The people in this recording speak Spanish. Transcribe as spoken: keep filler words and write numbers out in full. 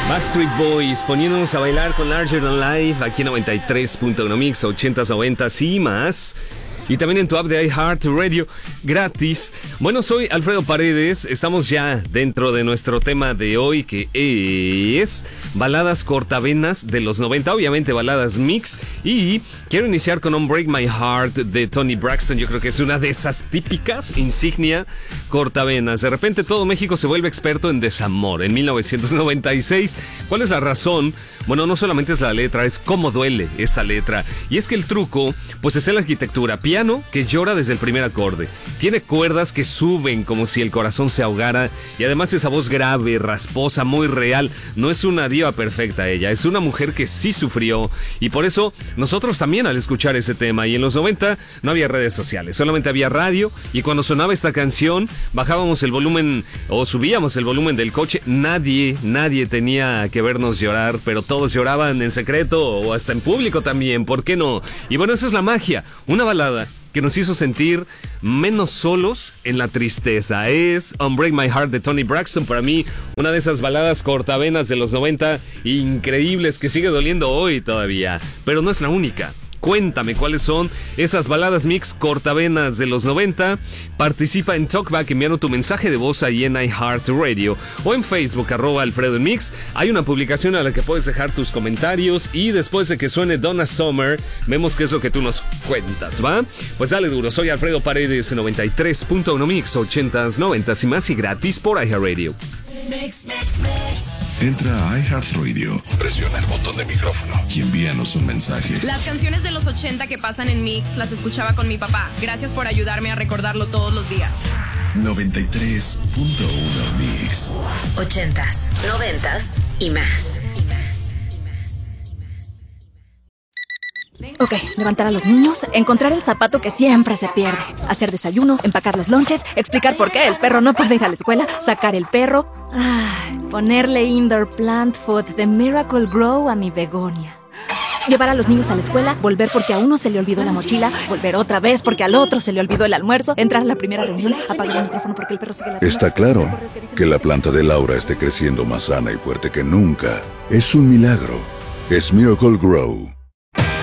Backstreet Boys poniéndonos a bailar con Larger Than Life aquí en noventa y tres punto uno Mix, ochentas, noventas y más. Y también en tu app de iHeartRadio, gratis. Bueno, soy Alfredo Paredes. Estamos ya dentro de nuestro tema de hoy, que es baladas cortavenas de los noventa. Obviamente baladas mix. Y quiero iniciar con Unbreak My Heart de Toni Braxton. Yo creo que es una de esas típicas insignia cortavenas. De repente todo México se vuelve experto en desamor en mil novecientos noventa y seis. ¿Cuál es la razón? Bueno, no solamente es la letra, es cómo duele esta letra. Y es que el truco, pues es en la arquitectura. Piano que llora desde el primer acorde. Tiene cuerdas que suben como si el corazón se ahogara. Y además esa voz grave, rasposa, muy real. No es una diva perfecta ella, es una mujer que sí sufrió. Y por eso nosotros también al escuchar ese tema. Y en los noventa no había redes sociales, solamente había radio. Y cuando sonaba esta canción, bajábamos el volumen o subíamos el volumen del coche. Nadie, nadie tenía que vernos llorar, pero todos lloraban en secreto o hasta en público también. ¿Por qué no? Y bueno, esa es la magia. Una balada que nos hizo sentir menos solos en la tristeza. Es Unbreak My Heart de Toni Braxton. Para mí, una de esas baladas cortavenas de los noventa increíbles que sigue doliendo hoy todavía. Pero no es la única. Cuéntame cuáles son esas baladas mix cortavenas de los noventa. Participa en Talkback enviando tu mensaje de voz ahí en iHeartRadio o en Facebook, arroba Alfredo en Mix. Hay una publicación a la que puedes dejar tus comentarios y después de que suene Donna Summer, vemos qué es lo que tú nos cuentas, ¿va? Pues dale duro, soy Alfredo Paredes en noventa y tres punto uno Mix, ochentas, noventas y más y gratis por iHeartRadio. Mix, mix, mix. Entra a iHeartRadio, presiona el botón de micrófono y envíanos un mensaje. Las canciones de los ochenta que pasan en Mix las escuchaba con mi papá. Gracias por ayudarme a recordarlo todos los días. noventa y tres punto uno Mix. Ochentas, noventas y más. Ok, levantar a los niños, encontrar el zapato que siempre se pierde, hacer desayuno, empacar los lonches, explicar por qué el perro no puede ir a la escuela, sacar el perro, ay, ponerle indoor plant food de Miracle Grow a mi begonia. Llevar a los niños a la escuela, volver porque a uno se le olvidó la mochila, volver otra vez porque al otro se le olvidó el almuerzo, entrar a la primera reunión, apagar el micrófono porque el perro sigue la... Está claro que la planta de Laura esté creciendo más sana y fuerte que nunca. Es un milagro. Es Miracle Grow.